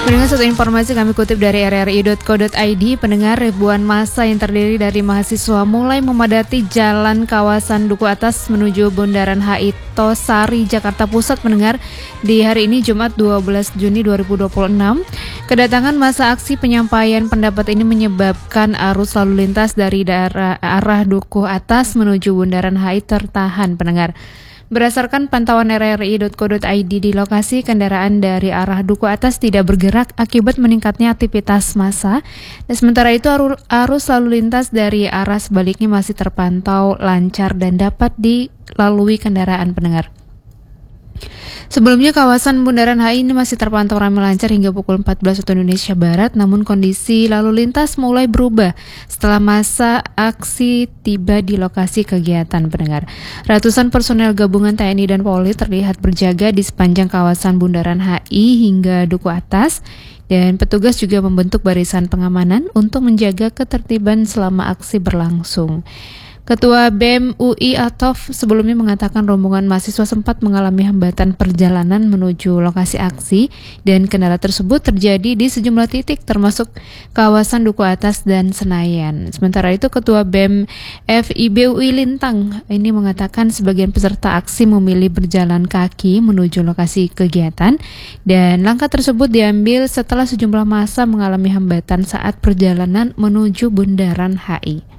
Pendengar, satu informasi kami kutip dari rri.co.id, pendengar, ribuan massa yang terdiri dari mahasiswa mulai memadati jalan kawasan Duku Atas menuju Bundaran HI Tosari, Jakarta Pusat, pendengar, di hari ini Jumat 12 Juni 2026. Kedatangan masa aksi penyampaian pendapat ini menyebabkan arus lalu lintas dari arah Duku Atas menuju Bundaran HI tertahan, pendengar. Berdasarkan pantauan rri.co.id, di lokasi kendaraan dari arah Duku Atas tidak bergerak akibat meningkatnya aktivitas massa. Dan sementara itu arus lalu lintas dari arah sebaliknya masih terpantau lancar dan dapat dilalui kendaraan, pendengar. Sebelumnya kawasan Bundaran HI ini masih terpantau ramai lancar hingga pukul 14 waktu Indonesia Barat, namun kondisi lalu lintas mulai berubah setelah masa aksi tiba di lokasi kegiatan, pendengar. Ratusan personel gabungan TNI dan Polri terlihat berjaga di sepanjang kawasan Bundaran HI hingga Duku Atas, dan petugas juga membentuk barisan pengamanan untuk menjaga ketertiban selama aksi berlangsung. Ketua BEM UI Atof sebelumnya mengatakan rombongan mahasiswa sempat mengalami hambatan perjalanan menuju lokasi aksi, dan kendala tersebut terjadi di sejumlah titik termasuk kawasan Duku Atas dan Senayan. Sementara itu Ketua BEM FIB UI Lintang ini mengatakan sebagian peserta aksi memilih berjalan kaki menuju lokasi kegiatan, dan langkah tersebut diambil setelah sejumlah massa mengalami hambatan saat perjalanan menuju Bundaran HI.